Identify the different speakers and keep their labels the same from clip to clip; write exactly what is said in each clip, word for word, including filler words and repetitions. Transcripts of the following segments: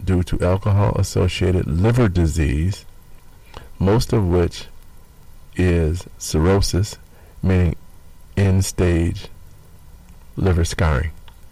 Speaker 1: due to alcohol-associated liver disease, most of which is cirrhosis, meaning end-stage liver scarring.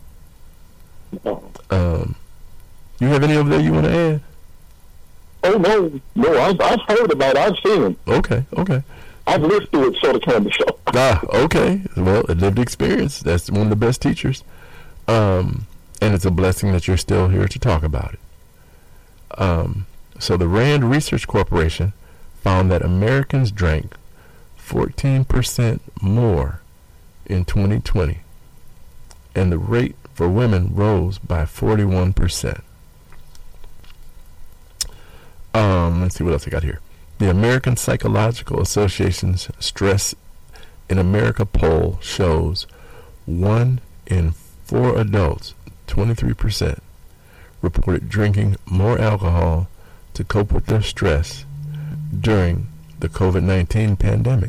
Speaker 1: Um, you have any over there you want to add?
Speaker 2: Oh, no. No, I've, I've heard about it. I've seen them.
Speaker 1: Okay, okay.
Speaker 2: I've lived through it, sort of kind of show.
Speaker 1: Ah, okay. Well, a lived experience. That's one of the best teachers. Um, and it's a blessing that you're still here to talk about it. Um, so the Rand Research Corporation found that Americans drank fourteen percent more in twenty twenty, and the rate for women rose by forty-one percent. Um, let's see what else I got here. The American Psychological Association's Stress in America poll shows one in four adults, twenty-three percent, reported drinking more alcohol to cope with their stress during the COVID nineteen pandemic.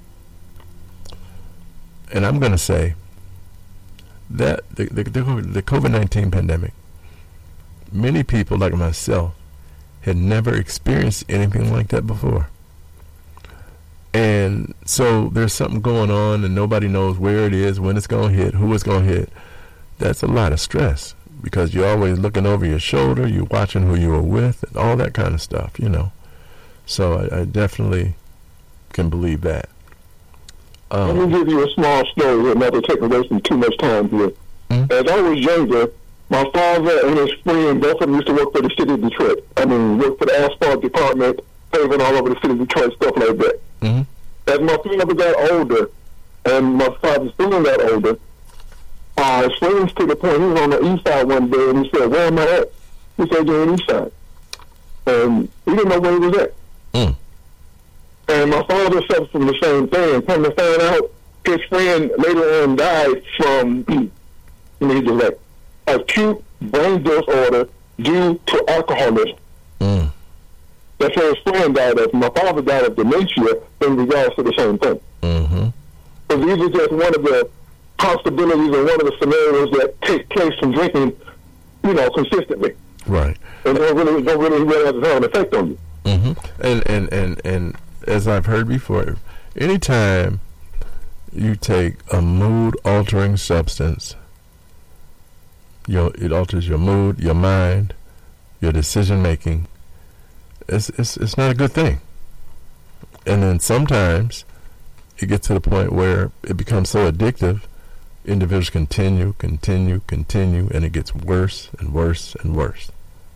Speaker 1: And I'm going to say that the, the, the COVID nineteen pandemic, many people like myself had never experienced anything like that before. And so there's something going on and nobody knows where it is, when it's going to hit, who it's going to hit. That's a lot of stress because you're always looking over your shoulder, you're watching who you were with, and all that kind of stuff, you know. So I, I definitely can believe that. Um,
Speaker 2: Let me give you a small story here, not to take away from too much time here. Mm-hmm. As I was younger, my father and his friend, both of them used to work for the city of Detroit. I mean, work for the asphalt department, paving all over the city of Detroit, stuff like that. Mm-hmm. As my father got older, and my father's friend got older, uh, his friends to the point, he was on the east side one day, and he said, "Where am I at?" He said, "You're on the east side." And he didn't know where he was at. Mm. And my father suffered from the same thing. And come to find out, his friend later on died from, I mean, he was like, acute brain disorder due to alcoholism. Mm. That's what his friend died of. My father died of dementia in regards to the same thing. Mm-hmm. So these are just one of the possibilities and one of the scenarios that take place from drinking, you know, consistently.
Speaker 1: Right.
Speaker 2: And don't really, don't really realize it's having an effect on you.
Speaker 1: Mm-hmm. And, and, and, and as I've heard before, anytime you take a mood-altering substance, Your, it alters your mood, your mind, your decision making. It's, it's it's not a good thing. And then sometimes it gets to the point where it becomes so addictive, individuals continue, continue, continue, and it gets worse and worse and worse.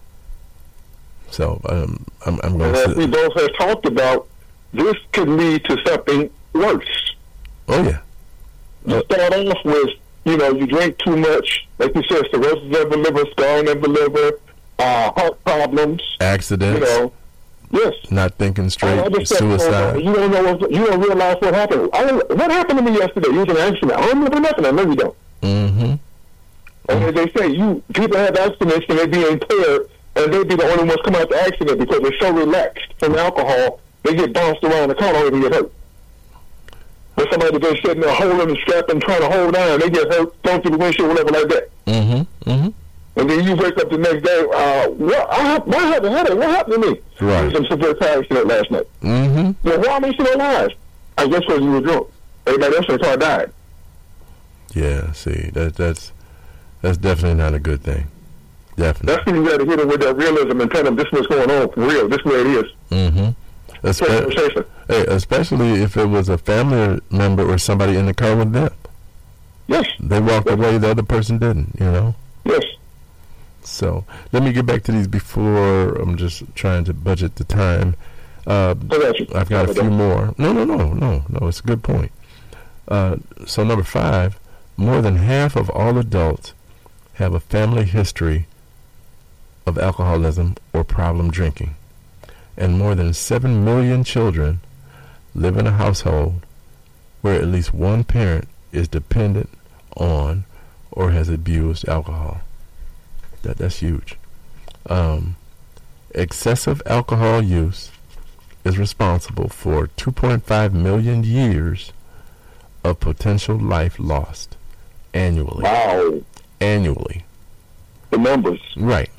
Speaker 1: So um, I'm, I'm going to.
Speaker 2: As we both have talked about, this could lead to something worse.
Speaker 1: Oh yeah.
Speaker 2: You uh, start off with, you know, you drink too much, like you said, cirrhosis of the liver, scarring of the liver, uh, heart problems,
Speaker 1: accidents.
Speaker 2: You know, yes.
Speaker 1: Not thinking straight,
Speaker 2: oh,
Speaker 1: suicide.
Speaker 2: You don't know what, you don't realize what happened. I, what happened to me yesterday? You was in an accident. I don't remember nothing. I know you don't. Mm-hmm. And as they say, you people have accidents and they be impaired, and they be the only ones come out the accident because they're so relaxed from alcohol, they get bounced around the car, don't even get hurt. But somebody been sitting there holding the strap and trying to hold on, they get hurt, going through the windshield, whatever like that. Mm-hmm. Mm-hmm. And then you wake up the next day, uh, what, I, what happened? What, what happened to me?
Speaker 1: Right.
Speaker 2: I was in a severe car accident last night. Mm-hmm. Well, why am I still alive? I guess because you were drunk. Everybody else in the car died.
Speaker 1: Yeah, see, that, that's that's definitely not a good thing. Definitely.
Speaker 2: That's when you got to hit them with that realism and tell them this is what's going on for real. This is where it is.
Speaker 1: Mm-hmm. Espe- hey, especially if it was a family member or somebody in the car with them.
Speaker 2: Yes.
Speaker 1: They walked
Speaker 2: yes.
Speaker 1: away, the other person didn't, you know?
Speaker 2: Yes.
Speaker 1: So, let me get back to these before I'm just trying to budget the time. Uh, I've got a few more. No, no, no, no, no, it's a good point. Uh, so, number five, more than half of all adults have a family history of alcoholism or problem drinking. And more than seven million children live in a household where at least one parent is dependent on or has abused alcohol. That That's huge. Um, excessive alcohol use is responsible for two point five million years of potential life lost annually.
Speaker 2: Wow.
Speaker 1: Annually.
Speaker 2: The numbers.
Speaker 1: Right.